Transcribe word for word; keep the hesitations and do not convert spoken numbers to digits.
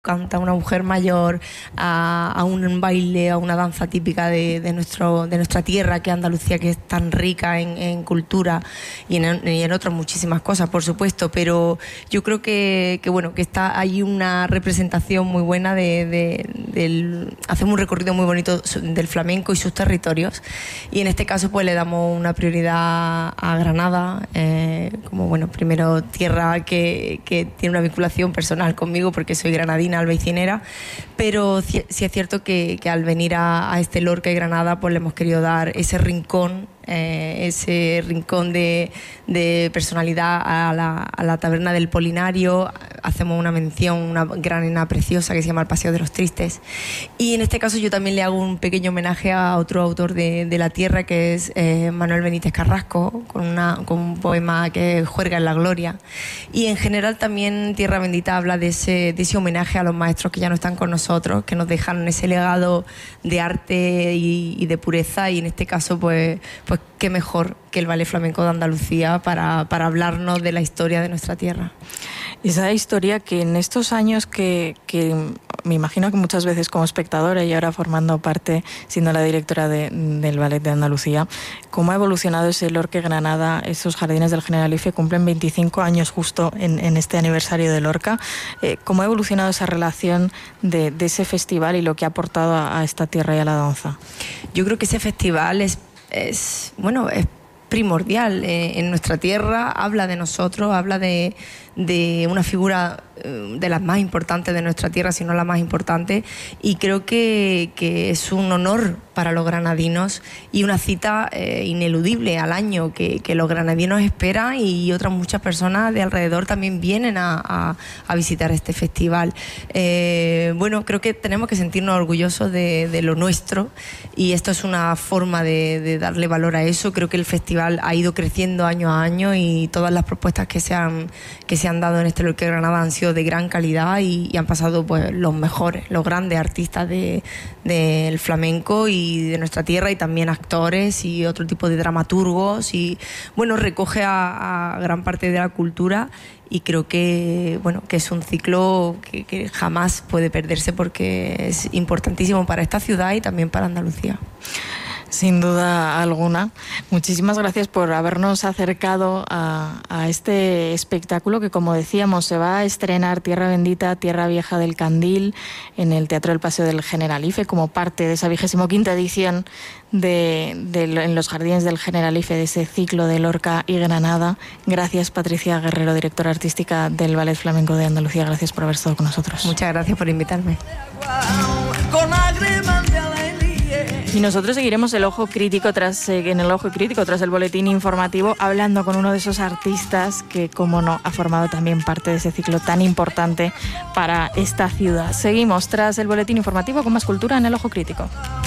canta una mujer mayor a, a un baile, a una danza típica de, de, nuestro, de nuestra tierra, que es Andalucía, que es tan rica en, en cultura y en, y en otras muchísimas cosas, por supuesto, pero yo creo que, que bueno, que está hay una representación muy buena de, de, del, hacemos un recorrido muy bonito del flamenco y sus territorios, y en este caso pues le damos una prioridad a Granada, eh, como bueno, primero tierra que, que tiene una vinculación personal conmigo porque soy granadina, albaycinera, pero sí es cierto que, que al venir a, a este Lorca y Granada pues le hemos querido dar ese rincón, eh, ese rincón de, de personalidad a la, a la taberna del Polinario. Hacemos una mención, una granera preciosa que se llama El Paseo de los Tristes, y en este caso yo también le hago un pequeño homenaje a otro autor de, de la tierra, que es eh, Manuel Benítez Carrasco, con, una, con un poema que es Juerga en la Gloria, y en general también Tierra Bendita habla de ese, de ese homenaje a los maestros que ya no están con nosotros, que nos dejaron ese legado de arte y, y de pureza, y en este caso pues, pues qué mejor que el Ballet Flamenco de Andalucía para, para hablarnos de la historia de nuestra tierra. Esa historia que en estos años que, que me imagino que muchas veces como espectadora y ahora formando parte, siendo la directora de, del Ballet de Andalucía, cómo ha evolucionado ese Lorca y Granada, esos jardines del Generalife cumplen veinticinco años justo en, en este aniversario de Lorca. Eh, ¿Cómo ha evolucionado esa relación de, de ese festival y lo que ha aportado a, a esta tierra y a la danza? Yo creo que ese festival es, es bueno, es primordial eh, en nuestra tierra, habla de nosotros, habla de, de una figura eh, de las más importantes de nuestra tierra, si no la más importante, y creo que, que es un honor para los granadinos y una cita eh, ineludible al año que, que los granadinos esperan, y otras muchas personas de alrededor también vienen a, a, a visitar este festival. Eh, bueno, creo que tenemos que sentirnos orgullosos de, de lo nuestro, y esto es una forma de, de darle valor a eso. Creo que el festival ha ido creciendo año a año, y todas las propuestas que se han, que se han dado en este Lorca y Granada han sido de gran calidad, y, y han pasado pues los mejores, los grandes artistas de, del flamenco y de nuestra tierra, y también actores y otro tipo de dramaturgos, y bueno, recoge a, a gran parte de la cultura, y creo que bueno, que es un ciclo que, que jamás puede perderse, porque es importantísimo para esta ciudad y también para Andalucía. Sin duda alguna. Muchísimas gracias por habernos acercado a, a este espectáculo que, como decíamos, se va a estrenar Tierra Bendita, Tierra Vieja del Candil en el Teatro del Paseo del Generalife, como parte de esa vigésimo quinta edición de, de, en los Jardines del Generalife, de ese ciclo de Lorca y Granada. Gracias, Patricia Guerrero, directora artística del Ballet Flamenco de Andalucía. Gracias por haber estado con nosotros. Muchas gracias por invitarme. Y nosotros seguiremos el ojo crítico tras, eh, en el ojo crítico tras el boletín informativo, hablando con uno de esos artistas que, como no, ha formado también parte de ese ciclo tan importante para esta ciudad. Seguimos tras el boletín informativo con más cultura en el ojo crítico.